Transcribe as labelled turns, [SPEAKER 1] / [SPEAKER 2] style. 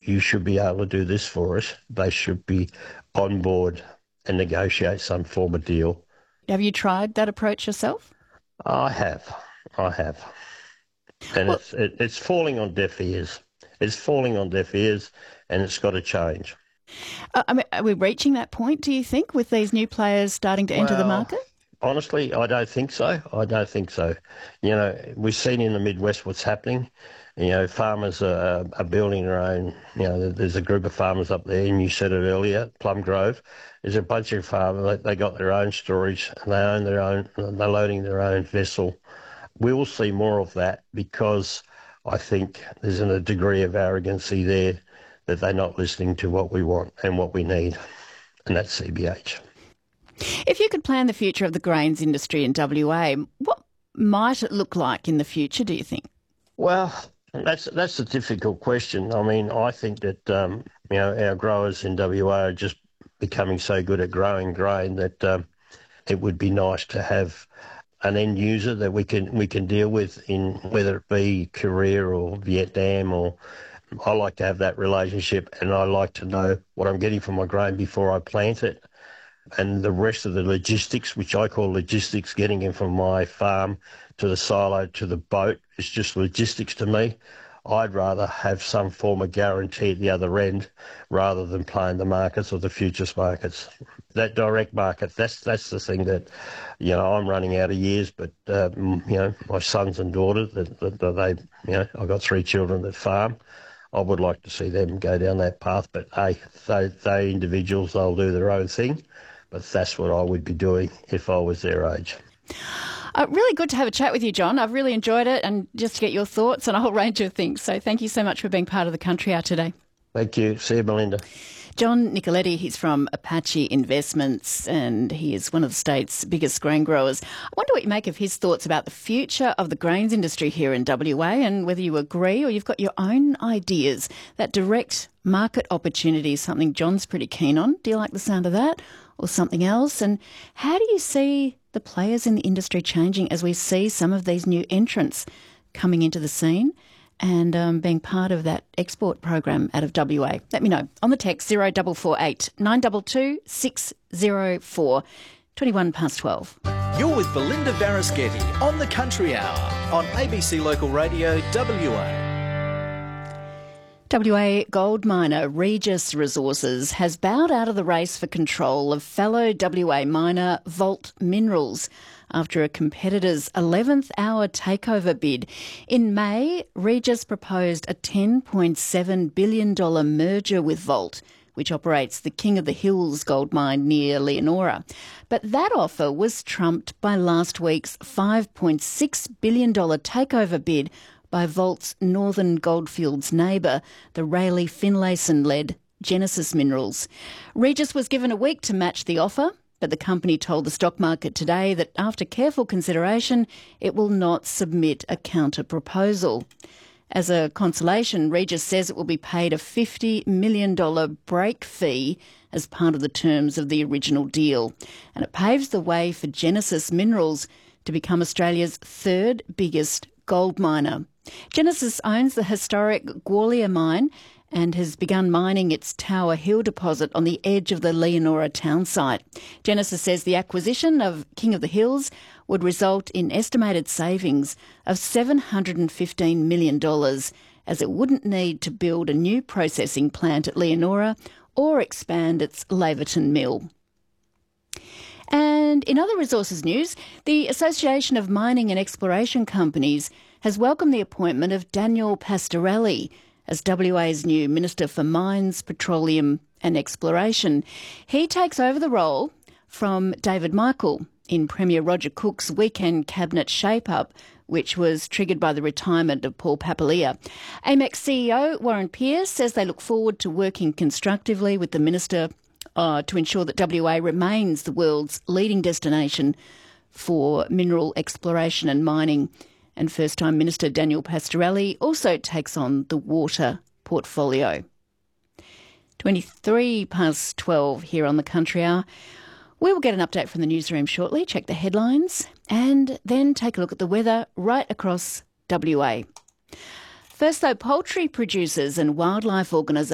[SPEAKER 1] you should be able to do this for us, they should be on board and negotiate some form of deal.
[SPEAKER 2] Have you tried that approach yourself?
[SPEAKER 1] I have. And
[SPEAKER 2] Well,
[SPEAKER 1] it's falling on deaf ears. It's falling on deaf ears, and it's got to change.
[SPEAKER 2] I mean, are we reaching that point, do you think, with these new players starting to enter the
[SPEAKER 1] Well,
[SPEAKER 2] market?
[SPEAKER 1] honestly, I don't think so. You know, we've seen in the Midwest what's happening. You know, farmers are building their own. You know, there's a group of farmers up there, and you said it earlier, Plum Grove. There's a bunch of farmers. They got their own storage. They own their own. They're loading their own vessel. We will see more of that because I think there's a degree of arrogancy there that they're not listening to what we want and what we need, and that's CBH.
[SPEAKER 2] If you could plan the future of the grains industry in WA, what might it look like in the future, do you think?
[SPEAKER 1] Well, that's a difficult question. I mean, I think that you know, our growers in WA are just becoming so good at growing grain that it would be nice to have an end user that we can deal with, in whether it be Korea or Vietnam. Or I like to have that relationship, and I like to know what I'm getting from my grain before I plant it. And the rest of the logistics, which I call logistics, getting it from my farm to the silo to the boat, is just logistics to me. I'd rather have some form of guarantee at the other end rather than playing the markets or the futures markets. That direct market, that's the thing that, you know, I'm running out of years, but, you know, my sons and daughters, you know, I've got 3 children that farm. I would like to see them go down that path, but hey, they individuals, they'll do their own thing. But that's what I would be doing if I was their age.
[SPEAKER 2] Really good to have a chat with you, John. I've really enjoyed it, and just to get your thoughts on a whole range of things. So thank you so much for being part of the Country Hour today.
[SPEAKER 1] Thank you. See you, Melinda.
[SPEAKER 2] John Nicoletti, he's from Apache Investments, and he is one of the state's biggest grain growers. I wonder what you make of his thoughts about the future of the grains industry here in WA, and whether you agree or you've got your own ideas. That direct market opportunity is something John's pretty keen on. Do you like the sound of that, or something else? And how do you see the players in the industry changing as we see some of these new entrants coming into the scene and being part of that export program out of WA? Let me know on the text 0448 922 604, 21 past 12.
[SPEAKER 3] You're with Belinda Varaschetti on the Country Hour on ABC Local Radio WA.
[SPEAKER 2] WA gold miner Regis Resources has bowed out of the race for control of fellow WA miner Vault Minerals after a competitor's 11th hour takeover bid. In May, Regis proposed a $10.7 billion merger with Vault, which operates the King of the Hills gold mine near Leonora. But that offer was trumped by last week's $5.6 billion takeover bid by Vault's Northern Goldfields neighbour, the Rayleigh Finlayson-led Genesis Minerals. Regis was given a week to match the offer, but the company told the stock market today that after careful consideration, it will not submit a counter-proposal. As a consolation, Regis says it will be paid a $50 million break fee as part of the terms of the original deal. And it paves the way for Genesis Minerals to become Australia's third biggest gold miner. Genesis owns the historic Gwalia mine and has begun mining its Tower Hill deposit on the edge of the Leonora town site. Genesis says the acquisition of King of the Hills would result in estimated savings of $715 million, as it wouldn't need to build a new processing plant at Leonora or expand its Laverton mill. And in other resources news, the Association of Mining and Exploration Companies has welcomed the appointment of Daniel Pastorelli as WA's new Minister for Mines, Petroleum and Exploration. He takes over the role from David Michael in Premier Roger Cook's weekend cabinet shape-up, which was triggered by the retirement of Paul Papalia. AMEX CEO Warren Pearce says they look forward to working constructively with the Minister to ensure that WA remains the world's leading destination for mineral exploration and mining. And first-time Minister Daniel Pastorelli also takes on the water portfolio. 23 past 12 here on the Country Hour. We will get an update from the newsroom shortly, check the headlines, and then take a look at the weather right across WA. First, though, poultry producers and wildlife organisations